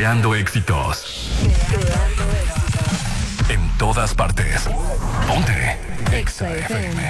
Creando éxitos. En todas partes. Ponte Exa FM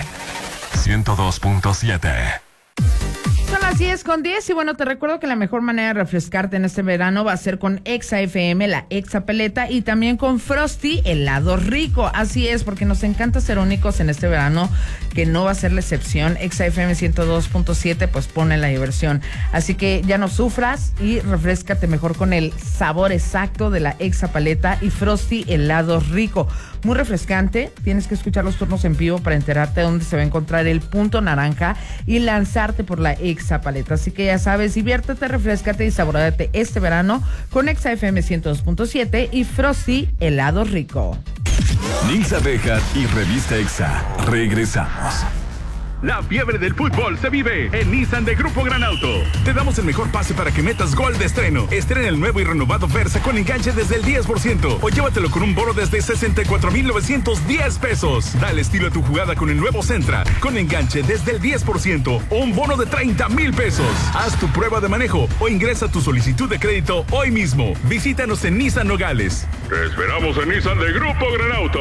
102.7. Son las 10:10 y bueno, te recuerdo que la mejor manera de refrescarte en este verano va a ser con Exa FM, la Exa Paleta, y también con Frosty, helado rico. Así es, porque nos encanta ser únicos en este verano, que no va a ser la excepción. Exa FM 102.7 pues pone la diversión. Así que ya no sufras y refréscate mejor con el sabor exacto de la Exa Paleta y Frosty, helado rico. Muy refrescante, tienes que escuchar los turnos en vivo para enterarte de dónde se va a encontrar el punto naranja y lanzarte por la Exa Paleta. Así que ya sabes, diviértete, refréscate y saboreate este verano con Exa FM 102.7 y Frosty, helado rico. Nilsa Bejar y Revista Exa. Regresamos. La fiebre del fútbol se vive en Nissan de Grupo Gran Auto. Te damos el mejor pase para que metas gol de estreno. Estrena el nuevo y renovado Versa con enganche desde el 10% o llévatelo con un bono desde 64,910 pesos. Dale estilo a tu jugada con el nuevo Sentra con enganche desde el 10% o un bono de 30,000 pesos. Haz tu prueba de manejo o ingresa tu solicitud de crédito hoy mismo. Visítanos en Nissan Nogales. Te esperamos en Nissan de Grupo Gran Auto.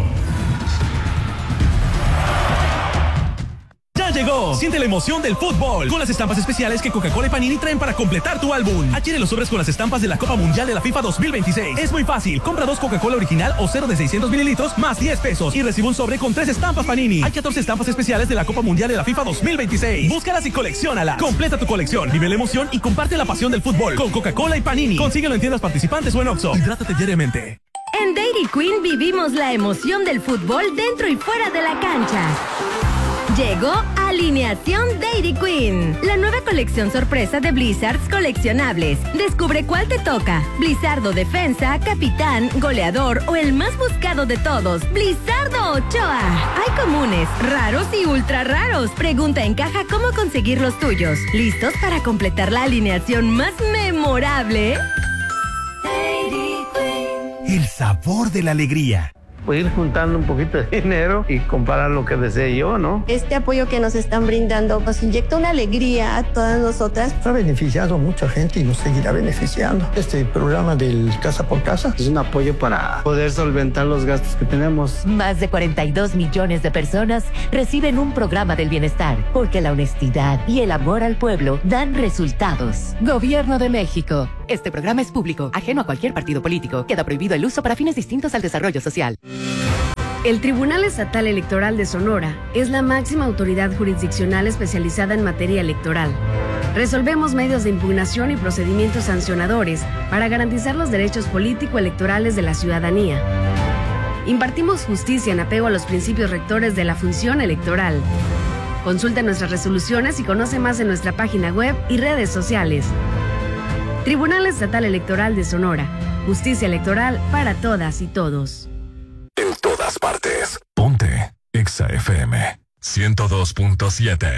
¡Ya llegó! Siente la emoción del fútbol con las estampas especiales que Coca-Cola y Panini traen para completar tu álbum. Adquiere los sobres con las estampas de la Copa Mundial de la FIFA 2026. Es muy fácil. Compra 2 Coca-Cola original o 0 de 600 mililitros más 10 pesos y recibe un sobre con 3 estampas Panini. Hay 14 estampas especiales de la Copa Mundial de la FIFA 2026. Búscalas y colecciónalas. Completa tu colección, vive la emoción y comparte la pasión del fútbol con Coca-Cola y Panini. Consíguelo en tiendas participantes o en Oxxo. Hidrátate diariamente. En Dairy Queen vivimos la emoción del fútbol dentro y fuera de la cancha. Llegó Alineación Dairy Queen, la nueva colección sorpresa de Blizzards coleccionables. Descubre cuál te toca: Blizzardo Defensa, Capitán, Goleador o el más buscado de todos, Blizzardo Ochoa. Hay comunes, raros y ultra raros. Pregunta en caja cómo conseguir los tuyos. ¿Listos para completar la alineación más memorable? Dairy Queen. El sabor de la alegría. Pues ir juntando un poquito de dinero y comprar lo que desee yo, ¿no? Este apoyo que nos están brindando nos inyecta una alegría a todas nosotras. Ha beneficiado a mucha gente y nos seguirá beneficiando. Este programa del Casa por Casa es un apoyo para poder solventar los gastos que tenemos. Más de 42 millones de personas reciben un programa del bienestar, porque la honestidad y el amor al pueblo dan resultados. Gobierno de México. Este programa es público, ajeno a cualquier partido político. Queda prohibido el uso para fines distintos al desarrollo social. El Tribunal Estatal Electoral de Sonora es la máxima autoridad jurisdiccional especializada en materia electoral. Resolvemos medios de impugnación y procedimientos sancionadores para garantizar los derechos político-electorales de la ciudadanía. Impartimos justicia en apego a los principios rectores de la función electoral. Consulta nuestras resoluciones y conoce más en nuestra página web y redes sociales. Tribunal Estatal Electoral de Sonora. Justicia electoral para todas y todos. En todas partes. Ponte Exa FM 102.7.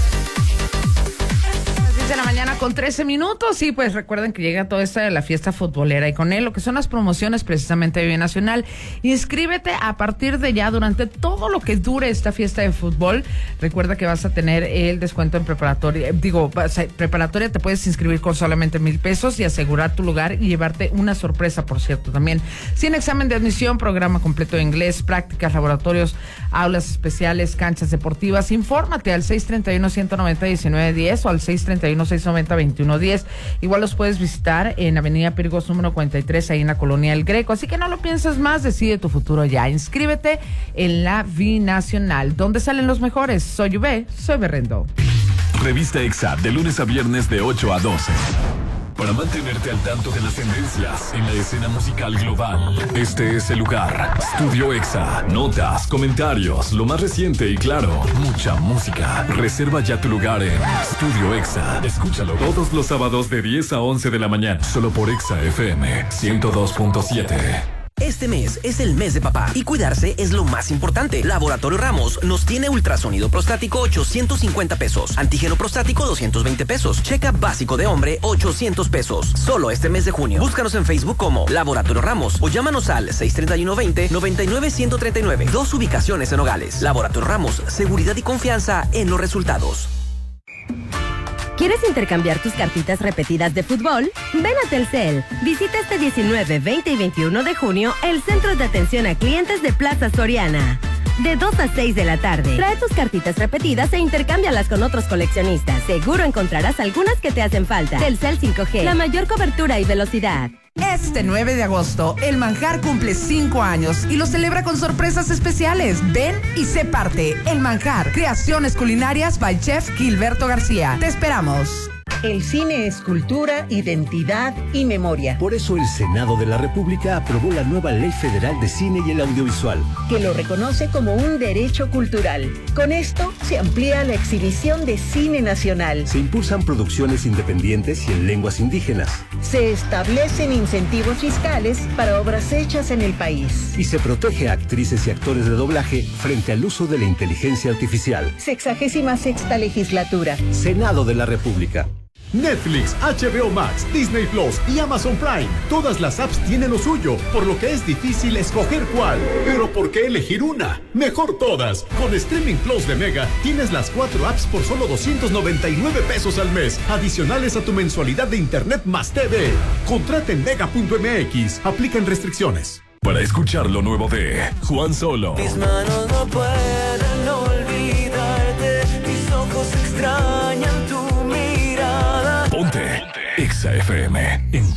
De la mañana con 13 minutos y pues recuerden que llega toda esta de la fiesta futbolera y con él lo que son las promociones precisamente de Bien Nacional. Inscríbete a partir de ya durante todo lo que dure esta fiesta de fútbol. Recuerda que vas a tener el descuento en preparatoria. Preparatoria te puedes inscribir con solamente 1,000 pesos y asegurar tu lugar y llevarte una sorpresa, por cierto, también. Sin examen de admisión, programa completo de inglés, prácticas, laboratorios, aulas especiales, canchas deportivas. Infórmate al 631-190-1910 o al 631-690-2110. Igual los puedes visitar en Avenida Pirgos número 43, ahí en la Colonia El Greco. Así que no lo pienses más, decide tu futuro ya. Inscríbete en la Binacional. ¿Dónde salen los mejores? Soy UV, soy Berrendo. Revista Exa, de lunes a viernes de 8 a 12. Para mantenerte al tanto de las tendencias en la escena musical global. Este es el lugar. Studio Exa. Notas, comentarios, lo más reciente y claro, mucha música. Reserva ya tu lugar en Studio Exa. Escúchalo todos los sábados de 10 a 11 de la mañana. Solo por Exa FM 102.7. Este mes es el mes de papá y cuidarse es lo más importante. Laboratorio Ramos nos tiene ultrasonido prostático 850 pesos, antígeno prostático 220 pesos, check-up básico de hombre 800 pesos. Solo este mes de junio. Búscanos en Facebook como Laboratorio Ramos o llámanos al 631-20-99-139. 2 ubicaciones en Nogales. Laboratorio Ramos, seguridad y confianza en los resultados. ¿Quieres intercambiar tus cartitas repetidas de fútbol? Ven a Telcel. Visita este 19, 20 y 21 de junio el Centro de Atención a Clientes de Plaza Soriana. De 2 a 6 de la tarde. Trae tus cartitas repetidas e intercámbialas con otros coleccionistas. Seguro encontrarás algunas que te hacen falta. Telcel 5G, la mayor cobertura y velocidad. Este 9 de agosto, El Manjar cumple 5 años y lo celebra con sorpresas especiales. Ven y sé parte. El Manjar, creaciones culinarias by Chef Gilberto García. Te esperamos. El cine es cultura, identidad y memoria. Por eso el Senado de la República aprobó la nueva Ley Federal de Cine y el Audiovisual, que lo reconoce como un derecho cultural. Con esto se amplía la exhibición de cine nacional. Se impulsan producciones independientes y en lenguas indígenas. Se establecen incentivos fiscales para obras hechas en el país. Y se protege a actrices y actores de doblaje frente al uso de la inteligencia artificial. 66ª legislatura. Senado de la República. Netflix, HBO Max, Disney Plus y Amazon Prime. Todas las apps tienen lo suyo, por lo que es difícil escoger cuál. Pero ¿por qué elegir una? Mejor todas. Con Streaming Plus de Mega tienes las 4 apps por solo 299 pesos al mes, adicionales a tu mensualidad de internet más TV. Contrata en mega.mx. Aplican restricciones. Para escuchar lo nuevo de Juan Solo. Mis manos no pueden olvidarte, mis ojos extrañan tu mirada. Ponte Exa FM. En